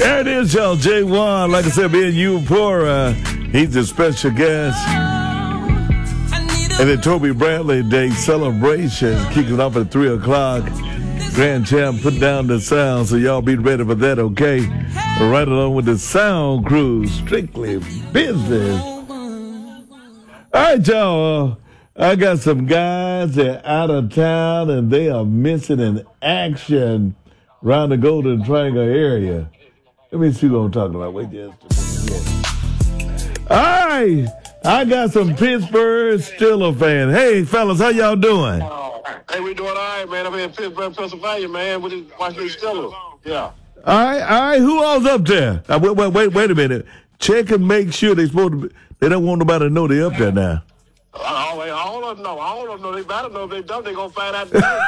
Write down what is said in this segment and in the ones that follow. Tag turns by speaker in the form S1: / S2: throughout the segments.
S1: There it is, y'all. J1, like I said, being you poor. He's a special guest. And the Toby Bradley Day celebration kicking off at 3 o'clock. Grand Champ put down the sound, so y'all be ready for that, okay? Right along with the sound crew, strictly business. All right, y'all. I got some guys that are out of town, and they are missing in action around the Golden Triangle area. Let me see what I'm talking about. Wait just a minute. All right. I got some Pittsburgh Steelers fans. Hey, fellas, how y'all doing?
S2: Hey, we doing all right, man. I'm in Pittsburgh, Pennsylvania, man. We just watching these Steelers. Yeah.
S1: All right. Who all's up there? Wait a minute. Check and make sure they don't want nobody to know they're up there now.
S2: All of them know. All of them know. They better know. If they don't, they're going to find out.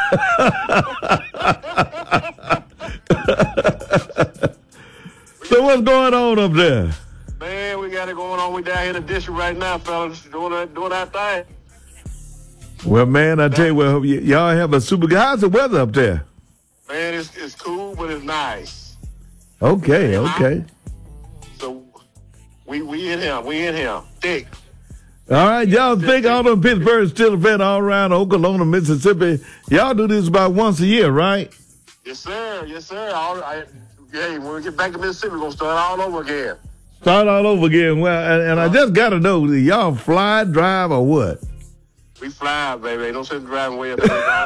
S1: So what's going on up there?
S2: Man, we got it going on. We down here in the district right now, fellas, doing our thing.
S1: Well, man, I tell you what, y'all have a super good. How's the weather up there?
S2: Man, it's cool, but it's nice.
S1: Okay.
S2: So we in here. Thick.
S1: All right, y'all think all them Pittsburgh Steelers fans all around Oklahoma, Mississippi, y'all do this about once a year, right?
S2: Yes, sir. Hey, when we get back to Mississippi, we're going to start all over again.
S1: Well, and I just got to know, do y'all fly, drive, or what?
S2: We fly, baby. Don't sit driving way up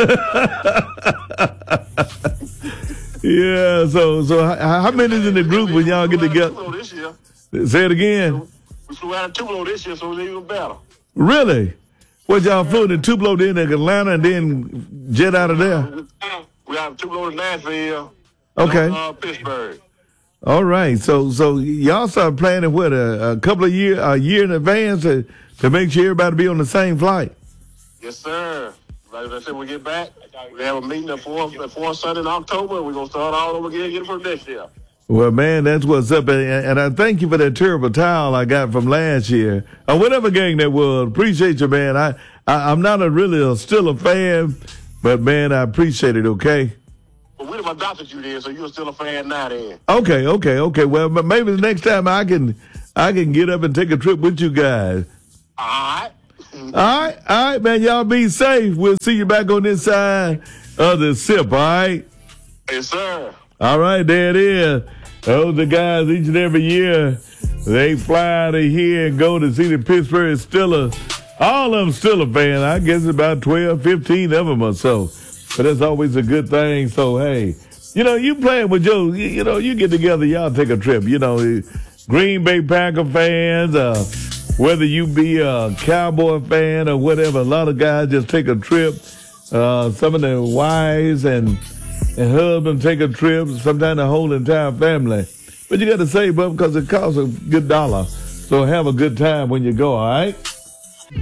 S1: Yeah, so how many is in the group when y'all get together?
S2: This year.
S1: Say it again.
S2: We flew out of Tupelo this year, so it's even better.
S1: Really? What, y'all flew to Tupelo, then to Atlanta, and then jet out of there?
S2: We out of Tupelo to Nashville.
S1: Okay.
S2: Pittsburgh.
S1: All right. So y'all start planning what a year in advance to make sure everybody be on the same flight.
S2: Yes, sir. Like I said, we get back. We have a meeting the fourth Sunday in October. We're gonna start all over again, get it from next year.
S1: Well, man, that's what's up, and I thank you for that terrible towel I got from last year, or whatever gang that was. Appreciate you, man. I'm not really a Steelers fan, but man, I appreciate it. Okay.
S2: Well, we'd have adopted you then, so you're still a fan now then.
S1: Okay. Well, but maybe the next time I can get up and take a trip with you guys.
S2: All
S1: right, man. Y'all be safe. We'll see you back on this side of the SIP, all right?
S2: Yes, sir.
S1: All right, there it is. Those are the guys each and every year. They fly out of here and go to see the Pittsburgh Steelers. All of them Steelers fans. I guess about 12, 15 of them or so. But that's always a good thing. So, hey, you playing with Joe, you get together, y'all take a trip. Green Bay Packer fans, whether you be a Cowboy fan or whatever, a lot of guys just take a trip. Some of their wives and husbands take a trip, sometimes the whole entire family. But you got to save up because it costs a good dollar. So have a good time when you go, all right?